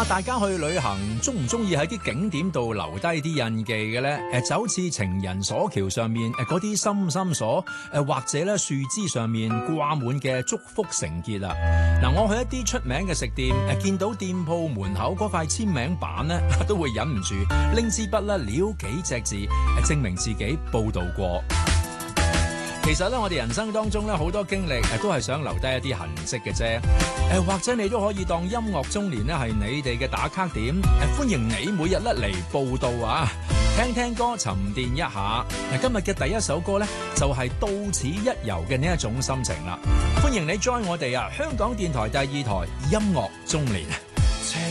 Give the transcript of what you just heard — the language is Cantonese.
大家去旅行中唔中意喺啲景點度留低啲印記嘅咧？就好似情人鎖橋上面嗰啲心心鎖，或者咧樹枝上面掛滿嘅祝福繩結啊！嗱，我去一啲出名嘅食店，見到店鋪門口嗰塊簽名板咧，都會忍唔住拎支筆咧撩幾隻字，證明自己報道過。其實咧，我哋人生當中咧好多經歷都係想留低一啲痕跡嘅啫。或者你都可以當音樂中年咧係你哋嘅打卡點。歡迎你每日咧嚟報道啊，聽聽歌沉澱一下。今日嘅第一首歌咧就係到此一遊嘅呢一種心情啦。歡迎你 join 我哋啊，香港電台第2台音樂中年。